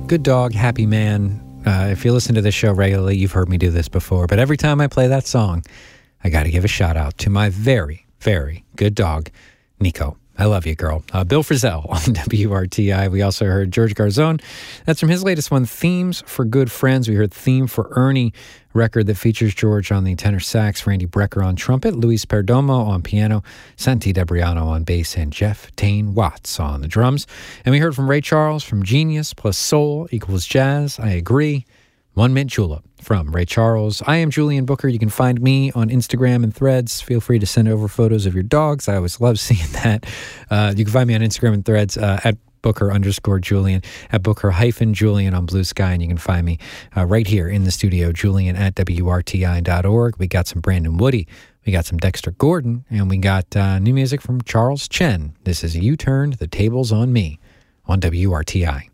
Good Dog, Happy Man. If you listen to this show regularly, you've heard me do this before, but every time I play that song, I got to give a shout out to my very, very good dog, Nico. I love you, girl. Bill Frisell on WRTI. We also heard George Garzone. That's from his latest one, Themes for Good Friends. We heard Theme for Ernie, record that features George on the tenor sax, Randy Brecker on trumpet, Luis Perdomo on piano, Santi Debriano on bass, and Jeff Tane Watts on the drums. And we heard from Ray Charles from Genius plus Soul equals Jazz. I agree. 1 Mint Julep from Ray Charles. I am Julian Booker. You can find me on Instagram and Threads. Feel free to send over photos of your dogs. I always love seeing that. You can find me on Instagram and Threads at Booker_Julian, at Booker-Julian on Blue Sky, and you can find me right here in the studio, Julian at WRTI.org. We got some Brandon Woody, we got some Dexter Gordon, and we got new music from Charles Chen. This is You Turned the Tables on Me on WRTI.